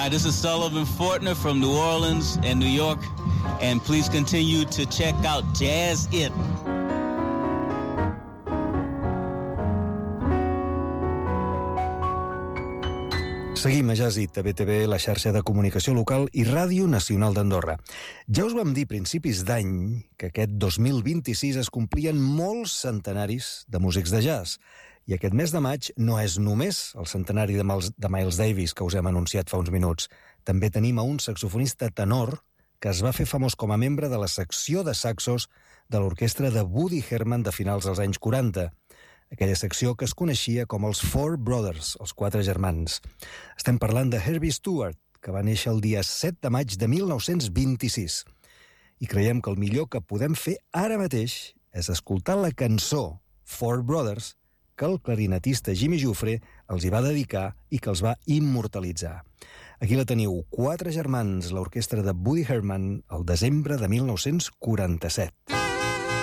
Hi, this is Sullivan Fortner from New Orleans and New York, and please continue to check out Jazz It. Seguim a Jazz It, a BTV, la xarxa de comunicació local i Ràdio Nacional d'Andorra. Ja us vam dir a principis d'any que aquest 2026 es complien molts centenaris de músics de jazz. I aquest mes de maig no és només el centenari de Miles Davis que us hem anunciat fa uns minuts. També tenim a un saxofonista tenor que es va fer famós com a membre de la secció de saxos de l'orquestra de Woody Herman de finals dels anys 40. Aquella secció que es coneixia com els Four Brothers, els quatre germans. Estem parlant de Herbie Stewart, que va néixer el dia 7 de maig de 1926. I creiem que el millor que podem fer ara mateix és escoltar la cançó Four Brothers que el clarinetista Jimmy Giuffre els hi va dedicar i que els va immortalitzar. Aquí la teniu, quatre germans, l'orquestra de Woody Herman, el desembre de 1947.